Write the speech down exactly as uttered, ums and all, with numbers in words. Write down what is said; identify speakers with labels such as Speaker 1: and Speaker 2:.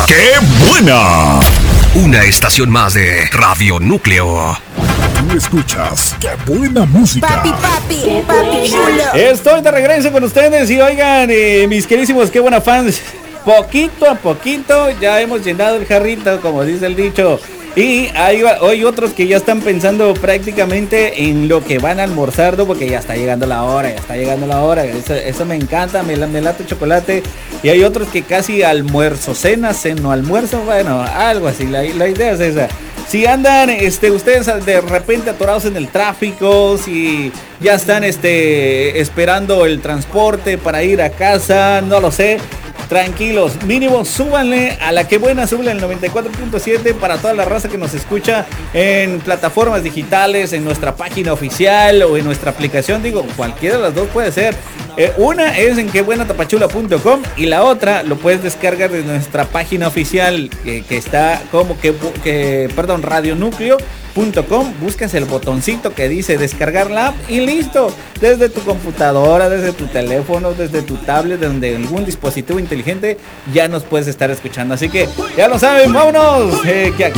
Speaker 1: ¡Qué buena!
Speaker 2: Una estación más de Radio Núcleo.
Speaker 1: Tú escuchas ¡Qué buena música!
Speaker 3: Papi, papi, papi chulo.
Speaker 4: Estoy de regreso con ustedes y oigan, eh, mis queridísimos, qué buena fans. Poquito a poquito ya hemos llenado el jarrito, como dice el dicho. Y hay hoy otros que ya están pensando prácticamente en lo que van a almorzar, ¿no? Porque ya está llegando la hora, ya está llegando la hora. Eso, eso me encanta, me, me late chocolate. Y hay otros que casi almuerzo, cena, ceno, almuerzo, bueno, algo así. La, la idea es esa. Si andan este, ustedes de repente atorados en el tráfico, si ya están este, esperando el transporte para ir a casa, no lo sé. Tranquilos, mínimo súbanle a la que buena, súbanle el noventa y cuatro punto siete para toda la raza que nos escucha en plataformas digitales, en nuestra página oficial o en nuestra aplicación. Digo, cualquiera de las dos puede ser. Eh, una es en que buena tapachula punto com y la otra lo puedes descargar de nuestra página oficial que, que está como que, que perdón, radio núcleo punto com. Buscas el botoncito que dice descargar la app y listo. Desde tu computadora, desde tu teléfono, desde tu tablet, desde algún dispositivo inteligente ya nos puedes estar escuchando. Así que ya lo saben, vámonos, eh, que aquí